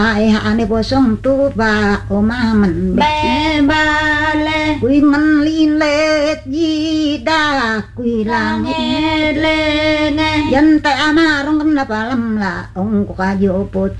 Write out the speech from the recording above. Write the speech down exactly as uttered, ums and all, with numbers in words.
ai hạ này bố sông tu và ô ma mình bé ba lê quy ngân linh lê di đa quy lang nghe lê nghe dân tại ama rong kan la palam la ông có cả vô